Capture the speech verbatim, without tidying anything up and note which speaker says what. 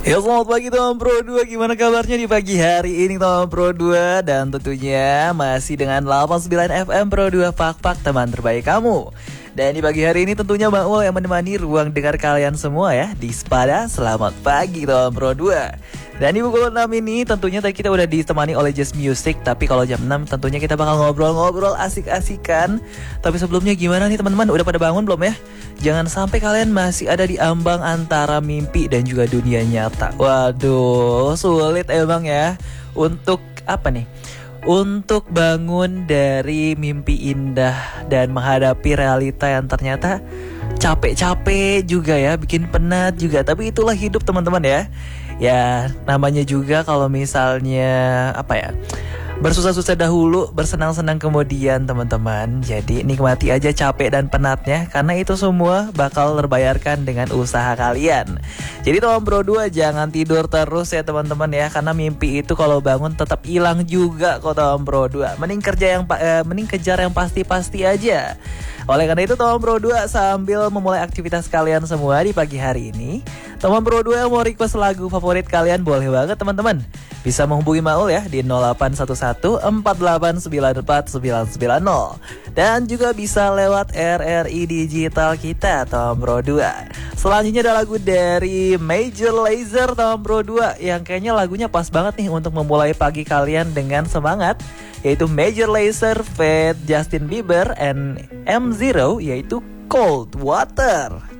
Speaker 1: Ya selamat pagi teman Pro dua, gimana kabarnya di pagi hari ini teman Pro dua? Dan tentunya masih dengan delapan puluh sembilan F M Pro dua Pak-Pak, teman terbaik kamu. Dan di pagi hari ini tentunya Mbak Ul yang menemani ruang dengar kalian semua ya di Spada. Selamat pagi teman Pro dua. Dan di pukul enam ini tentunya tadi kita udah ditemani oleh Just Music. Tapi kalau jam enam tentunya kita bakal ngobrol-ngobrol asik-asikan. Tapi sebelumnya gimana nih teman-teman, udah pada bangun belum ya? Jangan sampai kalian masih ada di ambang antara mimpi dan juga dunia nyata. Waduh, sulit emang ya untuk apa nih? Untuk bangun dari mimpi indah dan menghadapi realita yang ternyata capek-capek juga ya, bikin penat juga. Tapi itulah hidup teman-teman ya. Ya namanya juga kalau misalnya apa ya, bersusah-susah dahulu, bersenang-senang kemudian teman-teman. Jadi nikmati aja capek dan penatnya, karena itu semua bakal terbayarkan dengan usaha kalian. Jadi teman Pro dua jangan tidur terus ya teman-teman ya, karena mimpi itu kalau bangun tetap hilang juga kok teman Pro dua. Mending kerja yang eh, mending kejar yang pasti-pasti aja. Oleh karena itu teman Pro dua, sambil memulai aktivitas kalian semua di pagi hari ini, teman Pro dua yang mau request lagu favorit kalian boleh banget teman-teman. Bisa menghubungi Maul ya di nol delapan satu satu empat delapan sembilan empat sembilan sembilan nol. Dan juga bisa lewat R R I Digital kita teman Pro dua. Selanjutnya ada lagu dari Major Lazer teman Pro dua, yang kayaknya lagunya pas banget nih untuk memulai pagi kalian dengan semangat, yaitu Major Lazer feat Justin Bieber and M Zero, yaitu Cold Water.